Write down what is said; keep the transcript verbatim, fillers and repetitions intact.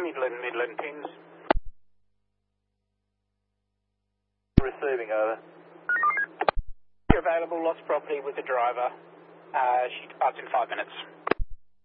Midland, Midland pins. Receiving, over. You're available, lost property with the driver. Uh, she departs in five minutes.